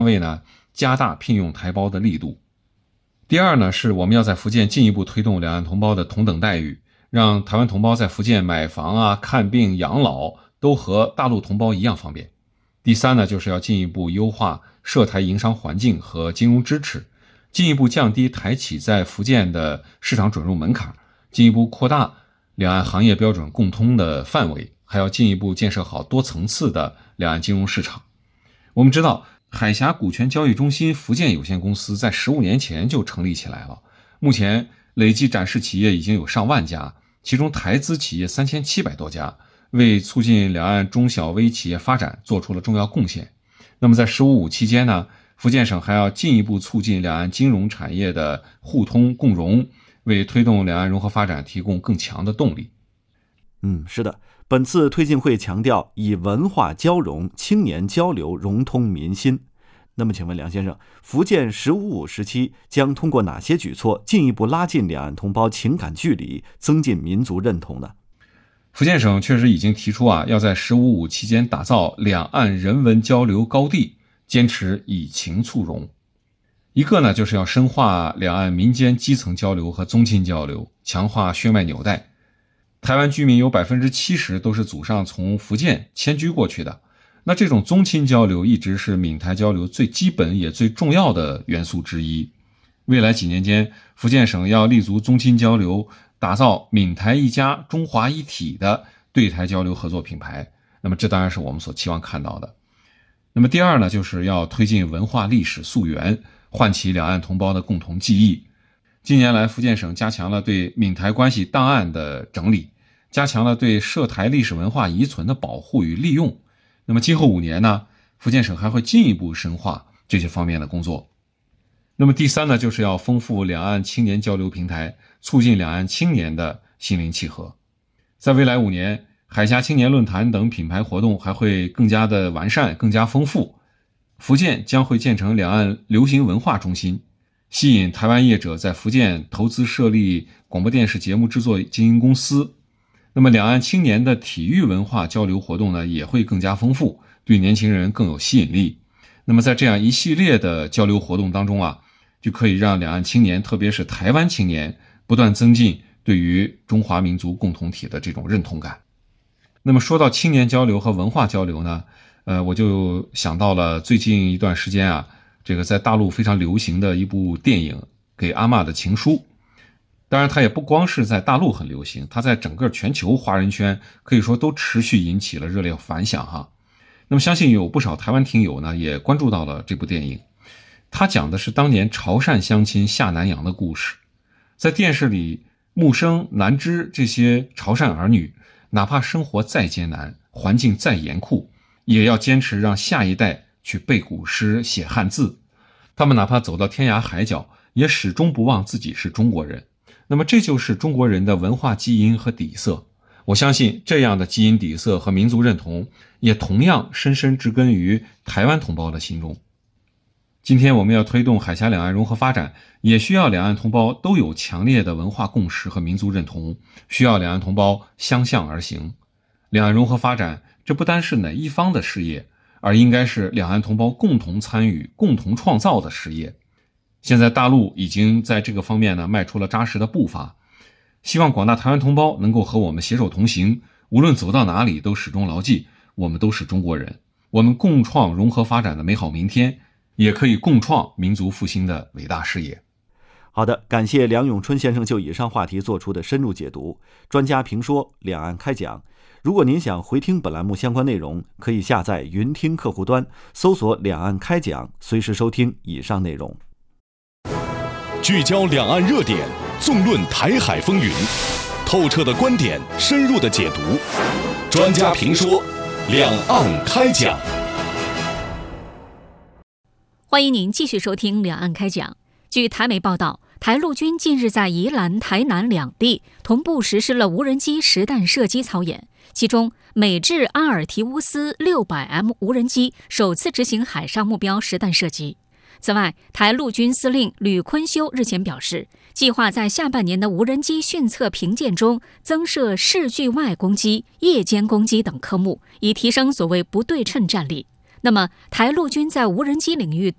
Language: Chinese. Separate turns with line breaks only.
位呢加大聘用台胞的力度。第二呢，是我们要在福建进一步推动两岸同胞的同等待遇，让台湾同胞在福建买房啊、看病、养老都和大陆同胞一样方便。第三呢，就是要进一步优化涉台营商环境和金融支持，进一步降低台企在福建的市场准入门槛，进一步扩大两岸行业标准共通的范围，还要进一步建设好多层次的两岸金融市场。我们知道，海峡股权交易中心福建有限公司在15年前就成立起来了，目前累计展示企业已经有上万家，其中台资企业3700多家，为促进两岸中小微企业发展做出了重要贡献。那么在15.5期间呢，福建省还要进一步促进两岸金融产业的互通共融，为推动两岸融合发展提供更强的动力。
是的，本次推进会强调以文化交融、青年交流融通民心。那么请问梁先生，福建15.5时期将通过哪些举措进一步拉近两岸同胞情感距离，增进民族认同呢？
福建省确实已经提出要在15.5期间打造两岸人文交流高地，坚持以情促融。一个呢，就是要深化两岸民间基层交流和宗亲交流，强化血脉纽带。台湾居民有 70% 都是祖上从福建迁居过去的，那这种宗亲交流一直是闽台交流最基本也最重要的元素之一。未来几年间，福建省要立足宗亲交流，打造闽台一家、中华一体的对台交流合作品牌，那么这当然是我们所期望看到的。那么第二呢，就是要推进文化历史溯源，唤起两岸同胞的共同记忆。近年来，福建省加强了对闽台关系档案的整理，加强了对涉台历史文化遗存的保护与利用。那么今后5年呢，福建省还会进一步深化这些方面的工作。那么第三呢，就是要丰富两岸青年交流平台，促进两岸青年的心灵契合。在未来5年，海峡青年论坛等品牌活动还会更加的完善，更加丰富。福建将会建成两岸流行文化中心，吸引台湾业者在福建投资设立广播电视节目制作经营公司。那么两岸青年的体育文化交流活动呢，也会更加丰富，对年轻人更有吸引力。那么在这样一系列的交流活动当中就可以让两岸青年，特别是台湾青年，不断增进对于中华民族共同体的这种认同感。那么说到青年交流和文化交流呢，我就想到了最近一段时间这个在大陆非常流行的一部电影《给阿嬷的情书》。当然它也不光是在大陆很流行，它在整个全球华人圈可以说都持续引起了热烈反响那么相信有不少台湾听友呢也关注到了这部电影。它讲的是当年潮汕乡亲下南洋的故事。在电视里，木生、南枝这些潮汕儿女，哪怕生活再艰难，环境再严酷，也要坚持让下一代去背古诗、写汉字。他们哪怕走到天涯海角，也始终不忘自己是中国人。那么这就是中国人的文化基因和底色。我相信这样的基因底色和民族认同，也同样深深植根于台湾同胞的心中。今天我们要推动海峡两岸融合发展，也需要两岸同胞都有强烈的文化共识和民族认同，需要两岸同胞相向而行。两岸融合发展，这不单是哪一方的事业，而应该是两岸同胞共同参与、共同创造的事业。现在大陆已经在这个方面呢迈出了扎实的步伐，希望广大台湾同胞能够和我们携手同行，无论走到哪里都始终牢记，我们都是中国人，我们共创融合发展的美好明天，也可以共创民族复兴的伟大事业。
好的，感谢梁永春先生就以上话题做出的深入解读。专家评说，两岸开讲。如果您想回听本栏目相关内容，可以下载云听客户端，搜索两岸开讲，随时收听以上内容。
聚焦两岸热点，纵论台海风云，透彻的观点，深入的解读，专家评说，两岸开讲。
欢迎您继续收听两岸开讲。据台媒报道，台陆军近日在宜兰、台南两地同步实施了无人机实弹射击操演，其中美制阿尔提乌斯 600M 无人机首次执行海上目标实弹射击。此外，台陆军司令吕坤修日前表示，计划在下半年的无人机训测评鉴中增设视距外攻击、夜间攻击等科目，以提升所谓不对称战力。那么，台陆军在无人机领域